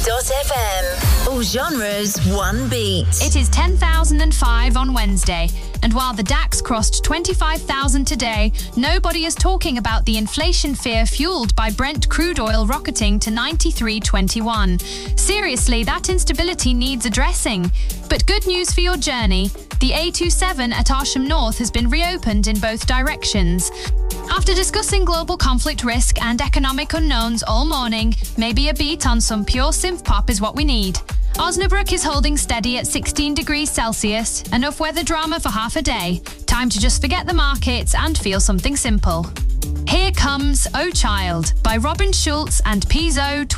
FM. All genres, one beat. It is 10,005 on Wednesday, and while the DAX crossed 25,000 today, nobody is talking about the inflation fear fueled by Brent crude oil rocketing to 93.21. Seriously, that instability needs addressing. But good news for your journey. The A27 at Arsham North has been reopened in both directions. After discussing global conflict risk and economic unknowns all morning, maybe a beat on some pure synth pop is what we need. Osnabrück is holding steady at 16 degrees Celsius, enough weather drama for half a day. Time to just forget the markets and feel something simple. Here comes Oh Child by Robin Schulz and Pizzo